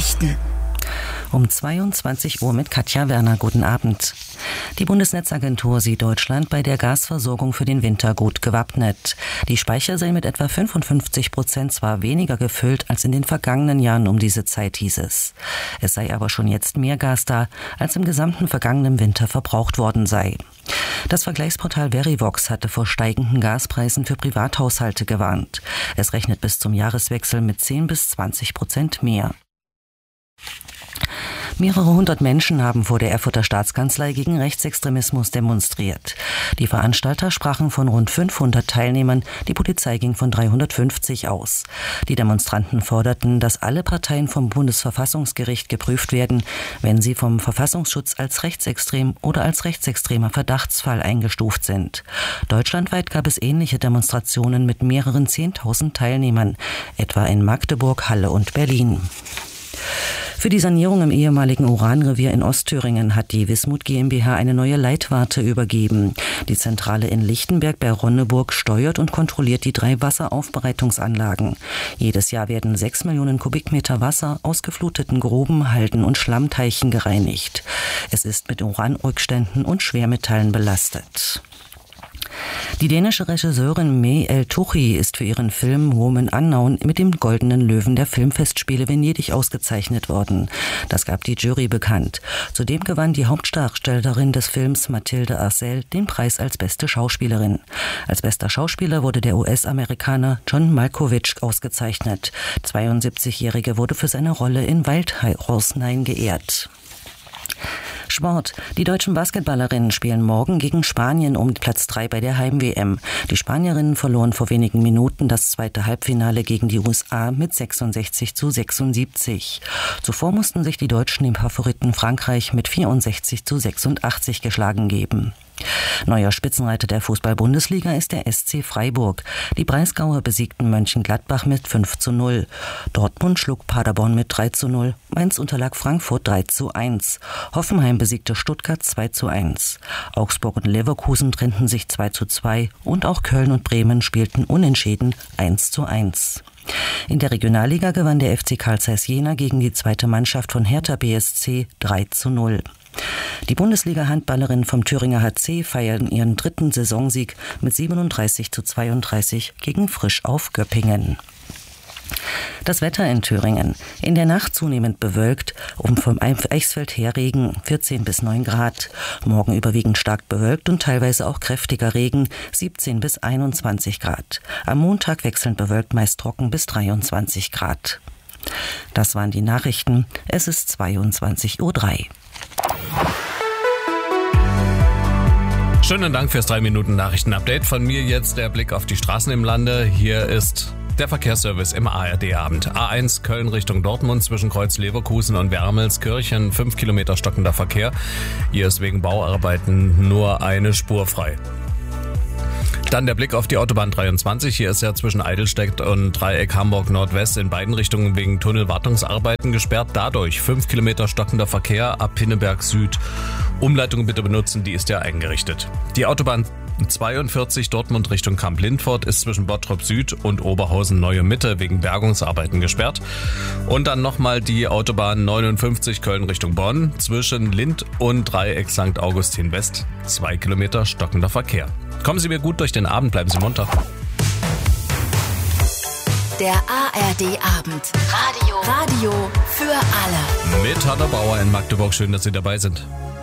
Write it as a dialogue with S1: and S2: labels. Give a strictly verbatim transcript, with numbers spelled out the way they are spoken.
S1: Nachrichten.
S2: Um zweiundzwanzig Uhr mit Katja Werner. Guten Abend. Die Bundesnetzagentur sieht Deutschland bei der Gasversorgung für den Winter gut gewappnet. Die Speicher seien mit etwa fünfundfünfzig Prozent zwar weniger gefüllt als in den vergangenen Jahren um diese Zeit, hieß es. Es sei aber schon jetzt mehr Gas da, als im gesamten vergangenen Winter verbraucht worden sei. Das Vergleichsportal Verivox hatte vor steigenden Gaspreisen für Privathaushalte gewarnt. Es rechnet bis zum Jahreswechsel mit zehn bis zwanzig Prozent mehr. Mehrere hundert Menschen haben vor der Erfurter Staatskanzlei gegen Rechtsextremismus demonstriert. Die Veranstalter sprachen von rund fünfhundert Teilnehmern, die Polizei ging von dreihundertfünfzig aus. Die Demonstranten forderten, dass alle Parteien vom Bundesverfassungsgericht geprüft werden, wenn sie vom Verfassungsschutz als rechtsextrem oder als rechtsextremer Verdachtsfall eingestuft sind. Deutschlandweit gab es ähnliche Demonstrationen mit mehreren zehntausend Teilnehmern, etwa in Magdeburg, Halle und Berlin. Für die Sanierung im ehemaligen Uranrevier in Ostthüringen hat die Wismut GmbH eine neue Leitwarte übergeben. Die Zentrale in Lichtenberg bei Ronneburg steuert und kontrolliert die drei Wasseraufbereitungsanlagen. Jedes Jahr werden sechs Millionen Kubikmeter Wasser aus gefluteten Gruben, Halden und Schlammteichen gereinigt. Es ist mit Uranrückständen und Schwermetallen belastet. Die dänische Regisseurin May El-Touchi ist für ihren Film Woman Unknown mit dem Goldenen Löwen der Filmfestspiele Venedig ausgezeichnet worden. Das gab die Jury bekannt. Zudem gewann die Hauptdarstellerin des Films Mathilde Arcel den Preis als beste Schauspielerin. Als bester Schauspieler wurde der U S-Amerikaner John Malkovich ausgezeichnet. zweiundsiebzigjährige wurde für seine Rolle in Waldhausnein geehrt. Sport. Die deutschen Basketballerinnen spielen morgen gegen Spanien um Platz drei bei der Heim-W M. Die Spanierinnen verloren vor wenigen Minuten das zweite Halbfinale gegen die U S A mit sechsundsechzig zu sechsundsiebzig. Zuvor mussten sich die Deutschen dem Favoriten Frankreich mit vierundsechzig zu sechsundachtzig geschlagen geben. Neuer Spitzenreiter der Fußball-Bundesliga ist der S C Freiburg. Die Breisgauer besiegten Mönchengladbach mit fünf zu null. Dortmund schlug Paderborn mit drei zu null. Mainz unterlag Frankfurt drei zu eins. Hoffenheim besiegte Stuttgart zwei zu eins. Augsburg und Leverkusen trennten sich zwei zu zwei und auch Köln und Bremen spielten unentschieden eins zu eins. In der Regionalliga gewann der F C Carl Zeiss Jena gegen die zweite Mannschaft von Hertha B S C drei zu null. Die Bundesliga-Handballerinnen vom Thüringer H C feiern ihren dritten Saisonsieg mit siebenunddreißig zu zweiunddreißig gegen Frisch auf Göppingen. Das Wetter in Thüringen. In der Nacht zunehmend bewölkt, um vom Eichsfeld her Regen, vierzehn bis neun Grad. Morgen überwiegend stark bewölkt und teilweise auch kräftiger Regen, siebzehn bis einundzwanzig Grad. Am Montag wechselnd bewölkt, meist trocken bis dreiundzwanzig Grad. Das waren die Nachrichten. Es ist zweiundzwanzig Uhr drei.
S3: Schönen Dank fürs drei Minuten Nachrichten-Update. Von mir jetzt der Blick auf die Straßen im Lande. Hier ist der Verkehrsservice im A R D-Abend. A eins Köln Richtung Dortmund zwischen Kreuz Leverkusen und Wermelskirchen. Fünf Kilometer stockender Verkehr. Hier ist wegen Bauarbeiten nur eine Spur frei. Dann der Blick auf die Autobahn dreiundzwanzig. Hier ist ja zwischen Eidelstedt und Dreieck Hamburg Nordwest in beiden Richtungen wegen Tunnelwartungsarbeiten gesperrt. Dadurch fünf Kilometer stockender Verkehr ab Pinneberg Süd. Umleitung bitte benutzen, die ist ja eingerichtet. Die Autobahn zweiundvierzig Dortmund Richtung Kamp-Lindfort ist zwischen Bottrop Süd und Oberhausen Neue Mitte wegen Bergungsarbeiten gesperrt. Und dann nochmal die Autobahn neunundfünfzig Köln Richtung Bonn zwischen Lind und Dreieck Sankt Augustin West. Zwei Kilometer stockender Verkehr. Kommen Sie mir gut durch den Abend, bleiben Sie munter.
S1: Der A R D-Abend. Radio. Radio für alle.
S3: Mit Hanna Bauer in Magdeburg. Schön, dass Sie dabei sind.